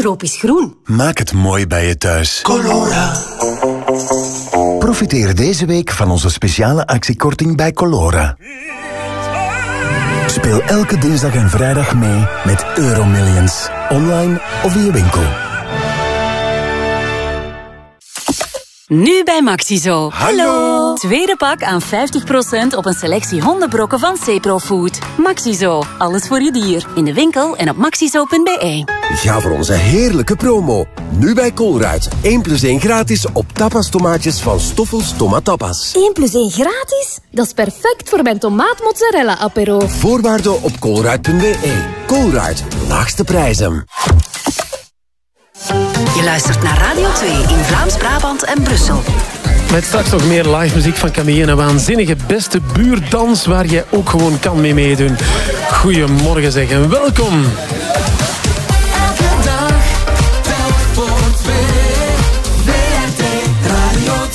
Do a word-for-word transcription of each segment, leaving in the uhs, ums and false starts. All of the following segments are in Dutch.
tropisch groen. Maak het mooi bij je thuis. Colora. Profiteer deze week van onze speciale actiekorting bij Colora. Speel elke dinsdag en vrijdag mee met Euromillions. Online of in je winkel. Nu bij Maxizo. Hallo! Tweede pak aan vijftig procent op een selectie hondenbrokken van Ceprofood. Maxizo. Alles voor je dier. In de winkel en op maxizo punt b e. Ga voor onze heerlijke promo. Nu bij Colruyt. één plus één gratis op tapas tomaatjes van Stoffels Tomatapas. één plus één gratis? Dat is perfect voor mijn tomaat mozzarella apero. Voorwaarden op colruyt punt b e. Colruyt. Laagste prijzen. Je luistert naar Radio twee in Vlaams-Brabant en Brussel. Met straks nog meer live muziek van Camille en een waanzinnige beste buurdans waar jij ook gewoon kan mee meedoen. Goedemorgen zeg en welkom. Elke dag, telk voor twee. W R T Radio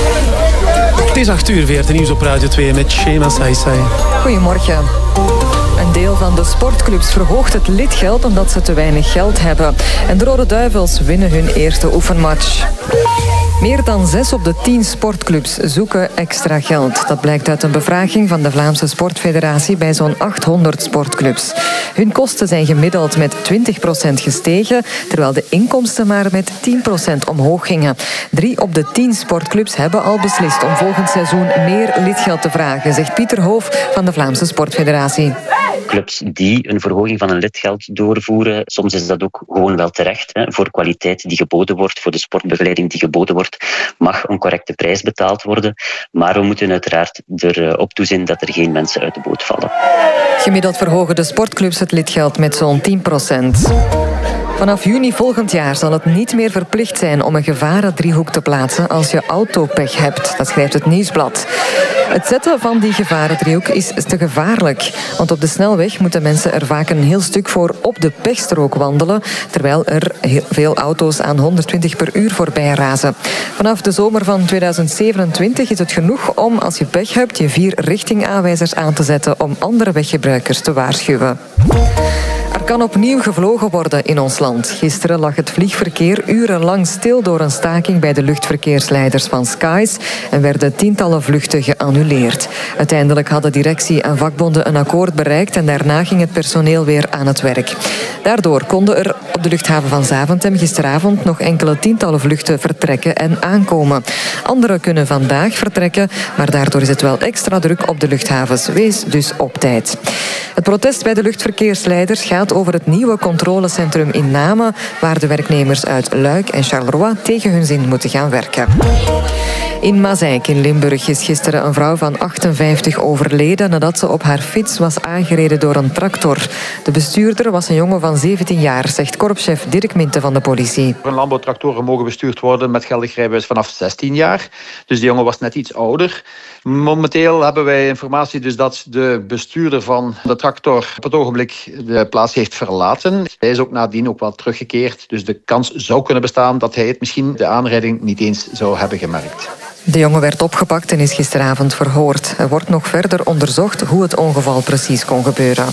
twee. Het is acht uur, V R T Nieuws op Radio twee met Shema Saisai. Goedemorgen. Een deel van de sportclubs verhoogt het lidgeld omdat ze te weinig geld hebben. En de Rode Duivels winnen hun eerste oefenmatch. Meer dan zes op de tien sportclubs zoeken extra geld. Dat blijkt uit een bevraging van de Vlaamse Sportfederatie bij zo'n achthonderd sportclubs. Hun kosten zijn gemiddeld met twintig procent gestegen, terwijl de inkomsten maar met tien procent omhoog gingen. Drie op de tien sportclubs hebben al beslist om volgend seizoen meer lidgeld te vragen, zegt Pieter Hoof van de Vlaamse Sportfederatie. Clubs die een verhoging van hun lidgeld doorvoeren, soms is dat ook gewoon wel terecht. Hè. Voor kwaliteit die geboden wordt, voor de sportbegeleiding die geboden wordt, mag een correcte prijs betaald worden. Maar we moeten uiteraard erop toezien dat er geen mensen uit de boot vallen. Gemiddeld verhogen de sportclubs het lidgeld met zo'n tien procent. Vanaf juni volgend jaar zal het niet meer verplicht zijn om een gevarendriehoek te plaatsen als je autopech hebt. Dat schrijft het Nieuwsblad. Het zetten van die gevarendriehoek is te gevaarlijk. Want op de snelweg moeten mensen er vaak een heel stuk voor op de pechstrook wandelen, terwijl er heel veel auto's aan honderdtwintig per uur voorbij razen. Vanaf de zomer van tweeduizend zevenentwintig is het genoeg om, als je pech hebt, je vier richtingaanwijzers aan te zetten om andere weggebruikers te waarschuwen. Er kan opnieuw gevlogen worden in ons land. Gisteren lag het vliegverkeer urenlang stil door een staking bij de luchtverkeersleiders van Skies en werden tientallen vluchten geannuleerd. Uiteindelijk hadden directie en vakbonden een akkoord bereikt en daarna ging het personeel weer aan het werk. Daardoor konden er op de luchthaven van Zaventem gisteravond nog enkele tientallen vluchten vertrekken en aankomen. Anderen kunnen vandaag vertrekken, maar daardoor is het wel extra druk op de luchthavens. Wees dus op tijd. Het protest bij de luchtverkeersleiders gaat over het nieuwe controlecentrum in Namen, waar de werknemers uit Luik en Charleroi tegen hun zin moeten gaan werken. In Mazeik in Limburg is gisteren een vrouw van achtenvijftig overleden nadat ze op haar fiets was aangereden door een tractor. De bestuurder was een jongen van zeventien jaar, zegt korpschef Dirk Minte van de politie. Landbouwtractoren mogen bestuurd worden met geldig rijbewijs vanaf zestien jaar. Dus die jongen was net iets ouder. Momenteel hebben wij informatie dus dat de bestuurder van de tractor op het ogenblik de plaats heeft verlaten. Hij is ook nadien ook wel teruggekeerd. Dus de kans zou kunnen bestaan dat hij het misschien de aanrijding niet eens zou hebben gemerkt. De jongen werd opgepakt en is gisteravond verhoord. Er wordt nog verder onderzocht hoe het ongeval precies kon gebeuren.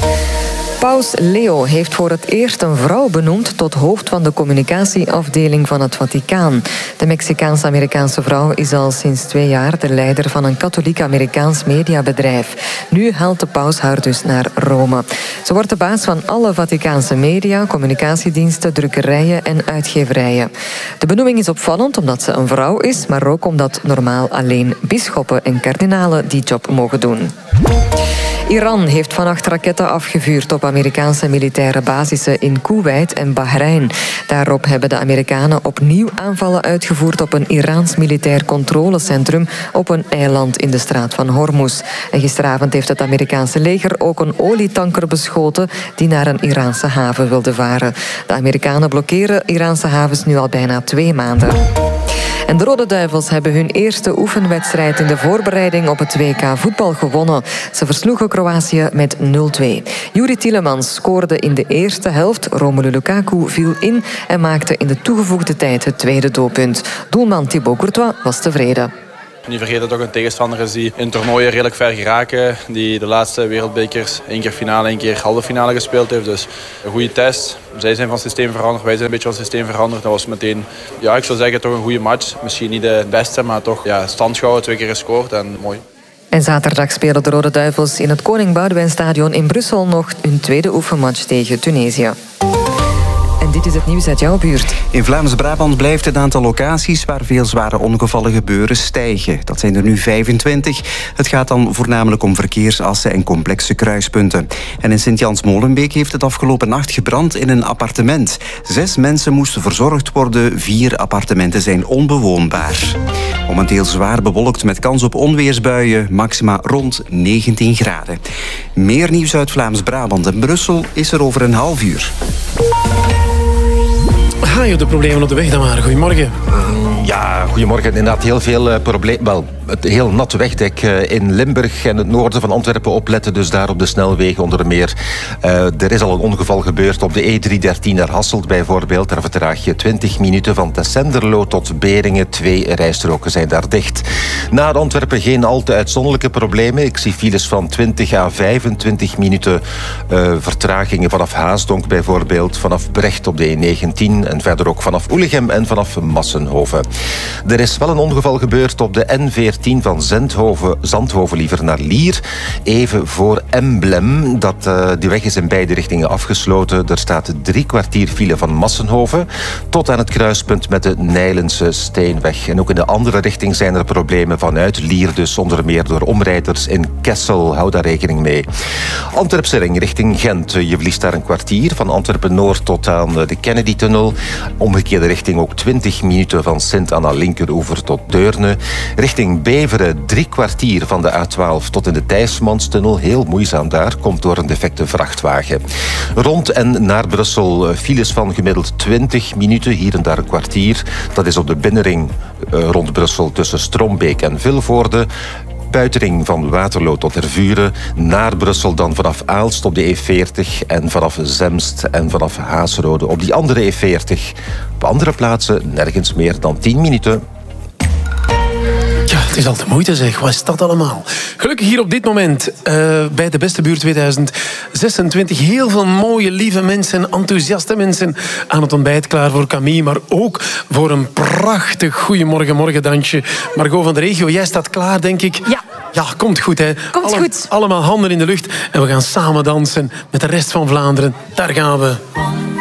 Paus Leo heeft voor het eerst een vrouw benoemd tot hoofd van de communicatieafdeling van het Vaticaan. De Mexicaans-Amerikaanse vrouw is al sinds twee jaar de leider van een katholiek-Amerikaans mediabedrijf. Nu haalt de paus haar dus naar Rome. Ze wordt de baas van alle Vaticaanse media, communicatiediensten, drukkerijen en uitgeverijen. De benoeming is opvallend omdat ze een vrouw is, maar ook omdat normaal alleen bisschoppen en kardinalen die job mogen doen. Iran heeft vannacht raketten afgevuurd op Amerikaanse militaire basissen in Koeweit en Bahrein. Daarop hebben de Amerikanen opnieuw aanvallen uitgevoerd op een Iraans militair controlecentrum op een eiland in de straat van Hormuz. En gisteravond heeft het Amerikaanse leger ook een olietanker beschoten die naar een Iraanse haven wilde varen. De Amerikanen blokkeren Iraanse havens nu al bijna twee maanden. En de Rode Duivels hebben hun eerste oefenwedstrijd in de voorbereiding op het W K voetbal gewonnen. Ze versloegen Kroatië met nul twee. Juri Tielemans scoorde in de eerste helft, Romelu Lukaku viel in en maakte in de toegevoegde tijd het tweede doelpunt. Doelman Thibaut Courtois was tevreden. Niet vergeten dat het ook een tegenstander is die in toernooien redelijk ver geraken. Die de laatste wereldbekers één keer finale, één keer halve finale gespeeld heeft. Dus een goede test. Zij zijn van systeem veranderd, wij zijn een beetje van systeem veranderd. Dat was meteen, ja, ik zou zeggen, toch een goede match. Misschien niet de beste, maar toch ja, stand gehouden, twee keer gescoord en mooi. En zaterdag spelen de Rode Duivels in het Koning Boudewijnstadion in Brussel nog een tweede oefenmatch tegen Tunesië. En dit is het nieuws uit jouw buurt. In Vlaams-Brabant blijft het aantal locaties waar veel zware ongevallen gebeuren stijgen. Dat zijn er nu vijfentwintig. Het gaat dan voornamelijk om verkeersassen en complexe kruispunten. En in Sint-Jans-Molenbeek heeft het afgelopen nacht gebrand in een appartement. Zes mensen moesten verzorgd worden. Vier appartementen zijn onbewoonbaar. Momenteel zwaar bewolkt met kans op onweersbuien. Maxima rond negentien graden. Meer nieuws uit Vlaams-Brabant en Brussel is er over een half uur. Ga je de problemen op de weg dan maar? Goedemorgen. Ja, goedemorgen. Inderdaad, heel veel uh, problemen. Wel, het heel natte wegdek uh, in Limburg en het noorden van Antwerpen opletten. Dus daar op de snelwegen onder meer. Uh, er is al een ongeval gebeurd op de E driehonderddertien naar Hasselt bijvoorbeeld. Daar vertraag je twintig minuten van Tessenderlo tot Beringen. Twee rijstroken zijn daar dicht. Na Antwerpen geen al te uitzonderlijke problemen. Ik zie files van twintig à vijfentwintig minuten uh, vertragingen vanaf Haasdonk bijvoorbeeld. Vanaf Brecht op de E negentien en verder ook vanaf Oelegem en vanaf Massenhoven. Er is wel een ongeval gebeurd op de N veertien van Zandhoven, Zandhoven liever naar Lier. Even voor Emblem. Dat, uh, die weg is in beide richtingen afgesloten. Er staat drie kwartier file van Massenhoven tot aan het kruispunt met de Nijlense Steenweg. En ook in de andere richting zijn er problemen vanuit Lier, dus onder meer door omrijders in Kessel. Hou daar rekening mee. Antwerpse ring richting Gent. Je verliest daar een kwartier van Antwerpen-Noord tot aan de Kennedy-tunnel. Omgekeerde richting ook twintig minuten van Sint-Anna linkeroever tot Deurne. Richting Beveren drie kwartier van de A twaalf tot in de Thijsmanstunnel. Heel moeizaam daar, komt door een defecte vrachtwagen. Rond en naar Brussel files van gemiddeld twintig minuten, hier en daar een kwartier. Dat is op de binnenring uh, rond Brussel tussen Strombeek en Vilvoorde. Buitenring van Waterloo tot Tervuren. Naar Brussel dan vanaf Aalst op de E veertig en vanaf Zemst en vanaf Haasrode op die andere E veertig. Op andere plaatsen nergens meer dan tien minuten. Ja, het is al de moeite zeg. Wat is dat allemaal? Gelukkig hier op dit moment uh, bij de Beste Buurt tweeduizend zesentwintig. Heel veel mooie, lieve mensen, enthousiaste mensen aan het ontbijt. Klaar voor Camille, maar ook voor een prachtig goeiemorgen morgendansje. Margot van de regio, jij staat klaar, denk ik. Ja. Ja, komt goed, hè. Komt Alle, goed. Allemaal handen in de lucht en we gaan samen dansen met de rest van Vlaanderen. Daar gaan we.